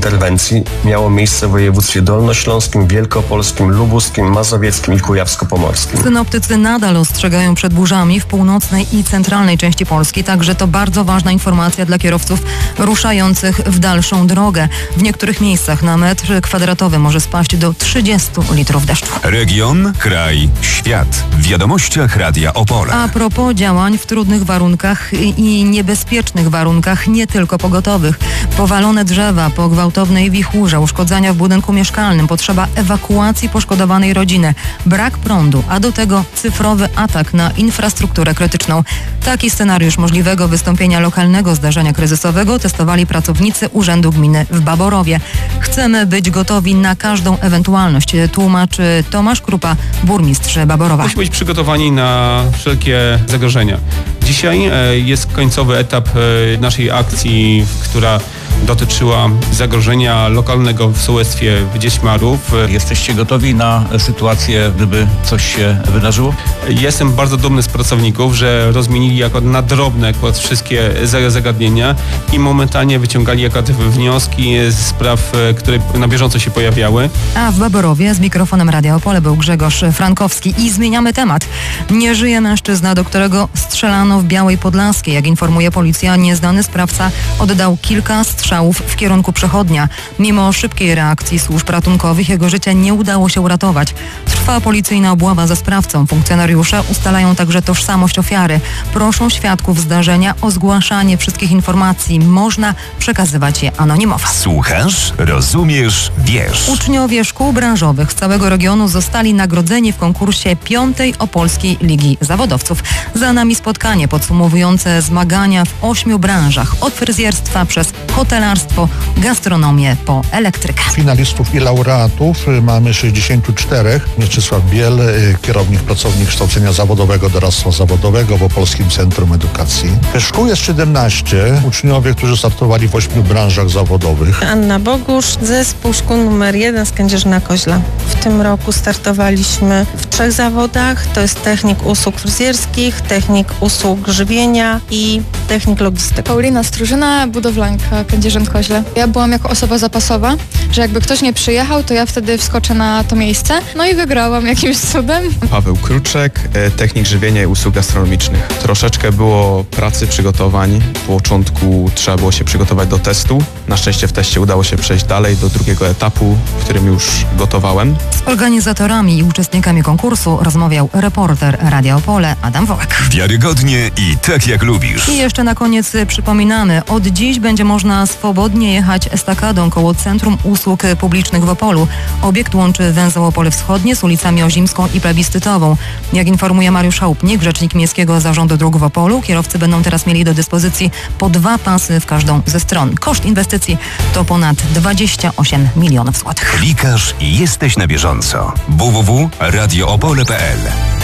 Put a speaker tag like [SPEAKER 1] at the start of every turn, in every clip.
[SPEAKER 1] interwencji miało miejsce w województwie dolnośląskim, wielkopolskim, lubuskim, mazowieckim i kujawsko-pomorskim.
[SPEAKER 2] Synoptycy nadal ostrzegają przed burzami w północnej i centralnej części Polski, także to bardzo ważna informacja dla kierowców ruszających w dalszą drogę. W niektórych miejscach na metr kwadratowy może spaść do 30 litrów deszczu.
[SPEAKER 3] Region, kraj, świat. W wiadomościach Radia Opole.
[SPEAKER 2] A propos działań w trudnych warunkach i niebezpiecznych warunkach, nie tylko pogotowych. Powalone drzewa, po gwałtownej wichurze, uszkodzenia w budynku mieszkalnym, potrzeba ewakuacji poszkodowanej rodziny, brak prądu, a do tego cyfrowy atak na infrastrukturę krytyczną. Taki scenariusz możliwego wystąpienia lokalnego zdarzenia kryzysowego testowali pracownicy Urzędu Gminy w Baborowie. Chcemy być gotowi na każdą ewentualność, tłumaczy Tomasz Krupa, burmistrz Baborowa.
[SPEAKER 4] Musimy być przygotowani na wszelkie zagrożenia. Dzisiaj jest końcowy etap naszej akcji, która dotyczyła zagrożenia lokalnego w sołectwie Dziećmarów.
[SPEAKER 5] Jesteście gotowi na sytuację, gdyby coś się wydarzyło?
[SPEAKER 4] Jestem bardzo dumny z pracowników, że rozmienili na drobne wszystkie zagadnienia i momentalnie wyciągali wnioski z spraw, które na bieżąco się pojawiały.
[SPEAKER 2] A w Baborowie z mikrofonem Radia Opole był Grzegorz Frankowski i zmieniamy temat. Nie żyje mężczyzna, do którego strzelano w Białej Podlaskiej. Jak informuje policja, nieznany sprawca oddał kilka strzałów w kierunku przechodnia. Mimo szybkiej reakcji służb ratunkowych jego życie nie udało się uratować. Trwa policyjna obława za sprawcą. Funkcjonariusze ustalają także tożsamość ofiary. Proszą świadków zdarzenia o zgłaszanie wszystkich informacji. Można przekazywać je anonimowo.
[SPEAKER 3] Słuchasz, rozumiesz, wiesz.
[SPEAKER 2] Uczniowie szkół branżowych z całego regionu zostali nagrodzeni w konkursie 5. Opolskiej Ligi Zawodowców. Za nami spotkanie podsumowujące zmagania w 8 branżach. Od fryzjerstwa przez hotelarstwo, gastronomię po elektrykę.
[SPEAKER 6] Finalistów i laureatów mamy 64. Mieczysław Biel, kierownik pracownik kształcenia zawodowego, doradztwa zawodowego w Opolskim Centrum Edukacji. Szkół jest 17. Uczniowie, którzy startowali w 8 branżach zawodowych.
[SPEAKER 7] Anna Bogusz, zespół szkół numer 1 z Kędzierzyna-Koźla. W tym roku startowaliśmy w 3 zawodach. To jest technik usług fryzjerskich, technik usług żywienia i technik logistyki.
[SPEAKER 8] Paulina Strużyna, budowlanka, Kędzierzyn-Koźle. Ja byłam jako osoba zapasowa, że jakby ktoś nie przyjechał, to ja wtedy wskoczę na to miejsce. No i wygrałam jakimś cudem.
[SPEAKER 9] Paweł Kruczek, technik żywienia i usług gastronomicznych. Troszeczkę było pracy, przygotowań. Po początku trzeba było się przygotować do testu. Na szczęście w teście udało się przejść dalej do drugiego etapu, w którym już gotowałem.
[SPEAKER 2] Z organizatorami i uczestnikami konkursu rozmawiał reporter Radia Opole Adam Wołek.
[SPEAKER 3] Wiarygodnie i tak jak lubisz.
[SPEAKER 2] I jeszcze na koniec przypominamy, od dziś będzie można swobodnie jechać estakadą koło Centrum Usług Publicznych w Opolu. Obiekt łączy węzeł Opole Wschodnie z ulicami Ozimską i Plebiscytową. Jak informuje Mariusz Chałupnik, rzecznik Miejskiego Zarządu Dróg w Opolu, kierowcy będą teraz mieli do dyspozycji po 2 pasy w każdą ze stron. Koszt inwestycji to ponad 28 milionów złotych.
[SPEAKER 3] Klikasz i jesteś na bieżąco. www.radioopole.pl.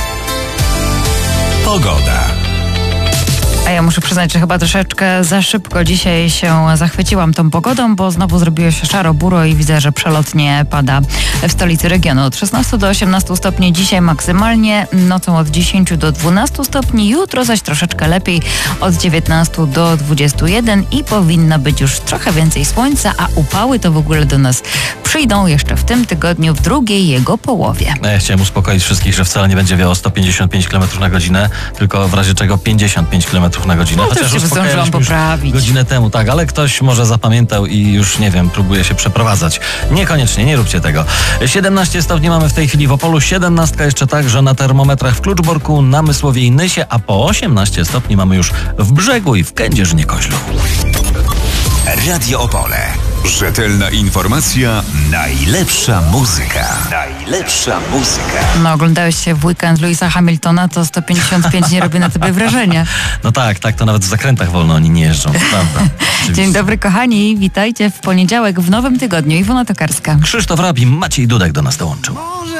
[SPEAKER 3] Pogoda.
[SPEAKER 10] A ja muszę przyznać, że chyba troszeczkę za szybko dzisiaj się zachwyciłam tą pogodą, bo znowu zrobiło się szaro-buro i widzę, że przelotnie pada w stolicy regionu. Od 16 do 18 stopni dzisiaj maksymalnie, nocą od 10 do 12 stopni, jutro zaś troszeczkę lepiej od 19 do 21 i powinno być już trochę więcej słońca, a upały to w ogóle do nas przyjdą jeszcze w tym tygodniu, w drugiej jego połowie.
[SPEAKER 5] Ja chciałem uspokoić wszystkich, że wcale nie będzie wiało 155 km na godzinę, tylko w razie czego 55 km na godzinę.
[SPEAKER 10] No, chociaż już zdążyłam poprawić.
[SPEAKER 5] Godzinę temu, tak, ale ktoś może zapamiętał i już, nie wiem, próbuje się przeprowadzać. Niekoniecznie, nie róbcie tego. 17 stopni mamy w tej chwili w Opolu, 17 jeszcze także na termometrach w Kluczborku, na Mysłowie i Nysie, a po 18 stopni mamy już w Brzegu i w Kędzierzynie-Koźlu.
[SPEAKER 3] Radio Opole. Rzetelna informacja, najlepsza muzyka. Najlepsza muzyka.
[SPEAKER 10] No, oglądałeś się w weekend Louisa Hamiltona, to 155 nie robi na tobie wrażenia.
[SPEAKER 5] No tak, to nawet w zakrętach wolno oni nie jeżdżą, to prawda.
[SPEAKER 10] Dzień dobry kochani, witajcie w poniedziałek w nowym tygodniu. Iwona Tokarska.
[SPEAKER 5] Krzysztof Rabin, Maciej Dudek do nas dołączył.